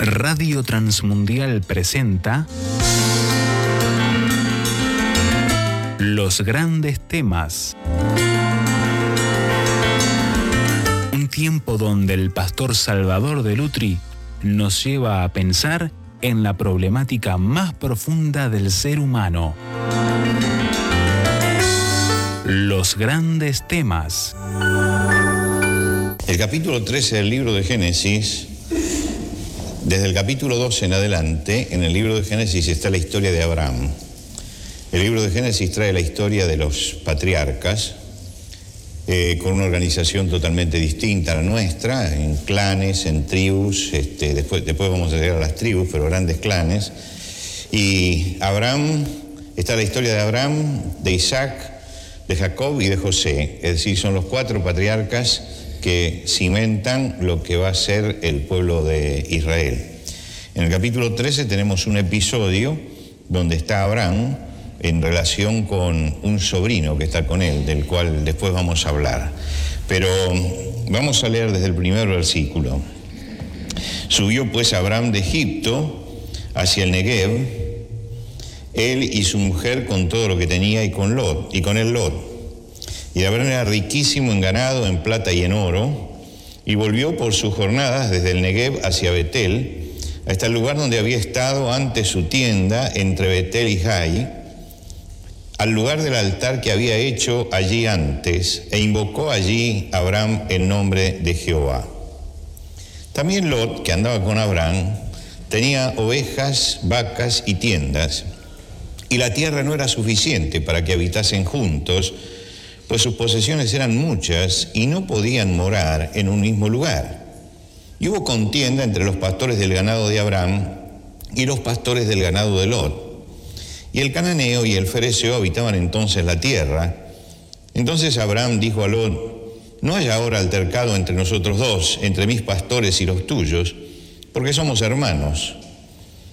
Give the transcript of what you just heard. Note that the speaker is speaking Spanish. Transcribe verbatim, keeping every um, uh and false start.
Radio Transmundial presenta Los Grandes Temas. Un tiempo donde el pastor Salvador de Lutri nos lleva a pensar en la problemática más profunda del ser humano. Los Grandes Temas. El capítulo trece del libro de Génesis, desde el capítulo doce en adelante, en el libro de Génesis está la historia de Abraham. El libro de Génesis trae la historia de los patriarcas, eh, con una organización totalmente distinta a la nuestra, en clanes, en tribus, este, después, después vamos a llegar a las tribus, pero grandes clanes. Y Abraham, está la historia de Abraham, de Isaac, de Jacob y de José, es decir, son los cuatro patriarcas que cimentan lo que va a ser el pueblo de Israel. En el capítulo trece tenemos un episodio donde está Abraham en relación con un sobrino que está con él, del cual después vamos a hablar. Pero vamos a leer desde el primer versículo. Subió pues Abraham de Egipto hacia el Negev, él y su mujer con todo lo que tenía y con Lot, y con él Lot. Y Abraham era riquísimo en ganado, en plata y en oro, y volvió por sus jornadas desde el Negev hacia Betel, hasta el lugar donde había estado antes su tienda entre Betel y Jai, al lugar del altar que había hecho allí antes, e invocó allí Abraham el nombre de Jehová. También Lot, que andaba con Abraham, tenía ovejas, vacas y tiendas, y la tierra no era suficiente para que habitasen juntos, pues sus posesiones eran muchas y no podían morar en un mismo lugar. Y hubo contienda entre los pastores del ganado de Abraham y los pastores del ganado de Lot. Y el cananeo y el fereceo habitaban entonces la tierra. Entonces Abraham dijo a Lot: no haya ahora altercado entre nosotros dos, entre mis pastores y los tuyos, porque somos hermanos.